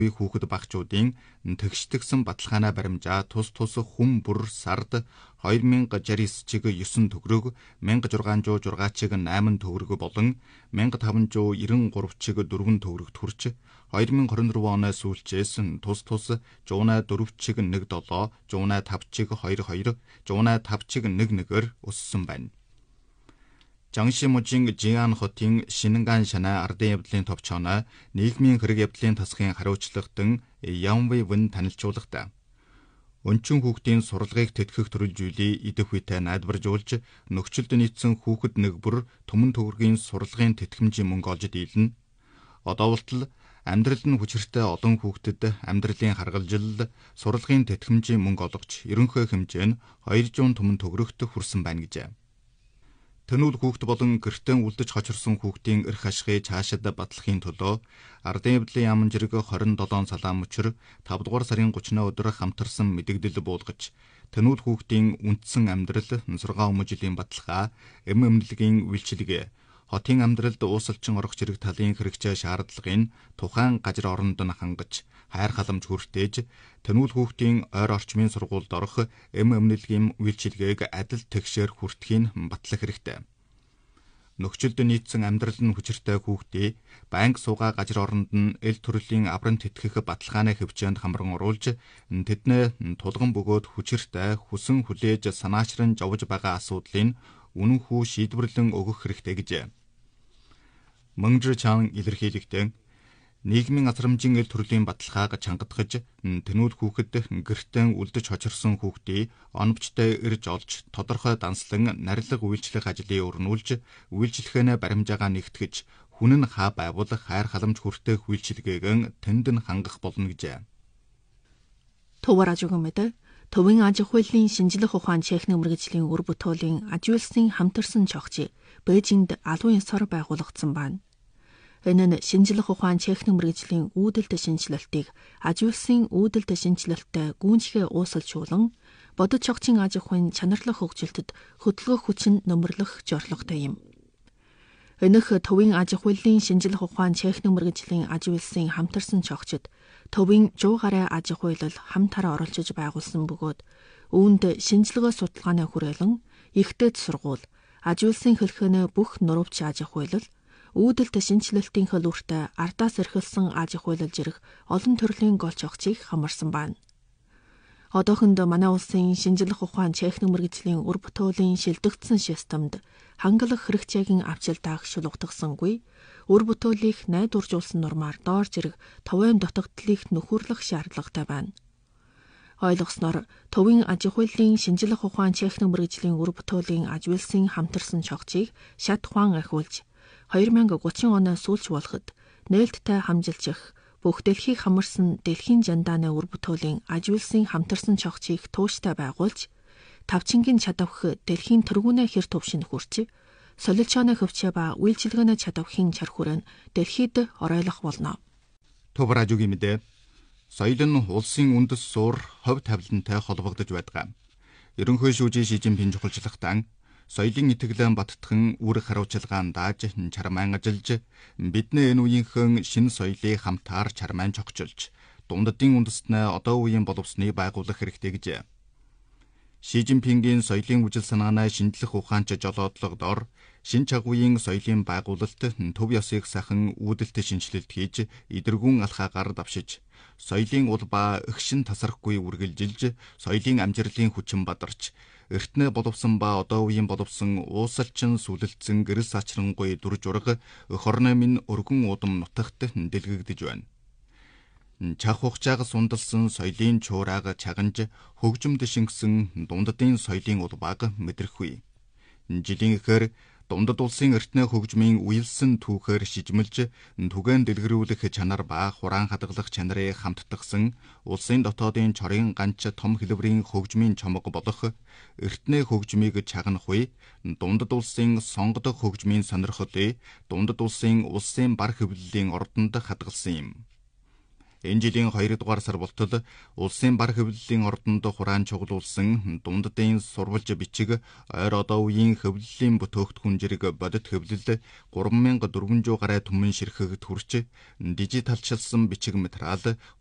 Хүүхэд багчуудын тэгшдэгсэн баталгаанаа баримжаа тус хүн бүр сард 2069 чиг 9 төгрөг, 1606 чиг 8 төгрөг болон 1593 чиг 4 төгрөгт хүрч 2024 оны сүүлчээс тус 104 чиг 17, 105 чиг 22, 105 чиг 11-ээр өссөн байна. Жангшимужийн Жиан хотын Шинган шанаа ардын явдлын товчооноо нийгмийн хэрэг явдлын тасгын хариуцлагатан Янвей Вэн танилцуулгатай. Өнчин хүүхдийн сурлагыг тэтгэх төрөлжүүлээ идэх үедээ найдваржуулж нөхцөлд нийцсэн хүүхэд нэг бүр түмэн төгрөгийн сурлагын тэтгэмжийн мөнгө олж дийлнэ. Одоо болтол амьдрал нь хүчиртэй олон хүүхдэд амьдралын харгалзал сурлагын тэтгэмжийн мөнгө олгож ерөнхий хэмжээ нь 200 түмэн төгрөгт хүрсэн байна гэжээ. Тэнүүл хүүхэд болон гэртээ үлдэж хочирсон хүүхдийн эрх ашигыг цаашид батлахын төлөө ардын явдлын яамн зэрэг 27 салаан мөчөр 5 дугаар сарын 30-ны өдөр хамтарсан мэдэгдэл буулгаж тэнүүл хүүхдийн үндсэн амьдрал, 6 өмнө жилийн баталгаа, эмнэлгийн үйлчилгээ, хотын амьдралд уусалчин орох зэрэг талын хэрэгцээ шаардлагын тухайн газар оронд нь хангаж хайр халамж хүртээж тэнүүл хүүхдийн ойр орчмын сургуульд орох эмнэлгийн үйлчилгээг адил тэгшээр хүртэхийн батлах хэрэгтэй. Нөхцөлд нийцсэн амьдрал нь хүчиртэй хүүхдийг банк суугаа газар оронд нь эл төрлийн аврам тэтгэх баталгааны хөвчөөнд хамран оруулж тэднээ тулган бөгөөд хүчиртэй хүсэн хүлээж санаачран жовж байгаа асуудлыг үнэнхүү шийдвэрлэн өгөх хэрэгтэй гэжээ. Мөнгжир чан илэрхийлэгтэн нийгмийн асрамжийн эл төрлийн баталгааг чангадгаж тэнүүл хүүхэд гэртээ үлдэж хочирсон хүүхдийг оновчтой ирж олж тодорхой данслан нарилга үйлчлэх ажлыг өрнүүлж үйлчлэхэнэ баримжаагаа нэгтгэж хүн нь хаа байгуул хайр халамж хүртэх үйлчлэгээг тэнд нь хангах болно гэжээ. 토바라주금에들 더윙 아지회린 신질력 호환 техник мэргэжлийн үр бүтээлийн ажиулсан хамтарсан чогчи Бээжинд алуун сар байгуулагдсан байна. Энэ нь шинжлэх ухаан техник мэргэжлийн үүдэлт шинжилэлтийг ажиулсан үүдэлт шинжилэлттэй гүйцэтгэх уусалжуулан бодит чогчийн аж ахуйн чанарлах хөгжилтөд хөдөлгөөх хүчин нөмрлөх зорилготой юм. Энэх төвийн аж ахуйн шинжлэх ухаан техник мэргэжлийн ажиулсан хамтарсан чогчид төвийн 100 гаруй аж ахуйлал хамтараа оролцож байгуулсан бөгөөд үүнд шинжилгээ судалгааны хүрээлэн ихтэйд сургууль ажиулсан хэлхэнэ бүх нурвч аж ахуйлал үүдэлт шинжилэлтийн хөлөөртөө ардаас эрхэлсэн аж ахуйлал зэрэг олон төрлийн гол чогчийг хамарсан байна. Одоохонд манай улсын шинжлэх ухаан техник мэргэжлийн үр бүтээлийн шилдэгдсэн системд хангалах хэрэгцээгийн авчилдаах шулуутгасангүй үр бүтээлийг найдваржуулсан нормаар доор зэрэг товын дутагдлыг нөхөрлөх шаардлагатай байна. Ойлгосноор төвийн аж ахуйн шинжлэх ухаан техник мэргэжлийн үр бүтээлийн ажиулсан хамтарсан чогчийг шат ухаан ахиулж 2030 оны сүүлч болоход нээлттэй хамжилчих бүх дэлхийг хамарсан дэлхийн жандааны үр бүтээлийн ажиулсан хамтарсан чогчийг тууштай байгуулж тавчингийн чадавх дэлхийн тэргүүнээ хэр төвшин хүрч солилцооны хөвчөө ба үйлчилгээний чадавхын чар хүрээнд дэлхийд оройлох болно. 토바라주기입니다. соёлын улсын үндэс суур хувь тавилантай холбогдож байдаг. Ерөнхий шүүжийн Шижинпин чухалчлагтан соёлын итгэлэн баттхан үүрэг хариуцлагаан дааж чармаан ажиллаж бидний энэ үеийнхэн шинэ соёлыг хамтаар чармаан чогчилж дундадын үндэстнээ одоо үеийн боловсныг байгуулах хэрэгтэй гэжээ. Шижинпингийн соёлын үжил санаанаа шинжлэх ухаанч жолоодлогодоор шин чагуйн соёлын байгуулалт төв ёсыг сахан үүдэлт шинжилэлт хийж идэргүүн алхаагаар давшиж соёлын улбаа өгшин тасрахгүй үргэлжилж соёлын амжилтын хүчин бадарч эртнээ боловсон ба одоо үеийн боловсон уусалчин сүлэлцэн гэрэл сачрангуй дүр жураг өх орны минь өргөн удам нутагт дэлгэгдэж байна. Чах хугацааг сундалсан соёлын чуурааг чаганж хөгжимд шингэсэн дундадын соёлын улбааг мэдрэхгүй. Жилийн ихээр дундад улсын эртнээ хөгжмийн уялсан түүхээр шижмэлж түгээн дэлгэрүүлэх чанар ба хураан хадгалах чанарыг хамттгсан улсын дотоодын чорын ганч том хэлбэрийн хөгжмийн чомог болох эртнээ хөгжмийг чагнах үе дундад улсын сонгодог хөгжмийн сонирхлыг дундад улсын бар хэвлэлийн ордонд хадгалсан юм. Энэ жилийн 2 дугаар сар болтол улсын бар хөвлөлийн ордонд хураан чуглуулсан дунд дэйн сурвалж бичиг ойр одоо үеийн хөвлөлийн бүтээгдэхүүн зэрэг бодит хөвлөл 3400 гаруй түмэн ширхэгт хүрч дижиталчилсан бичиг материал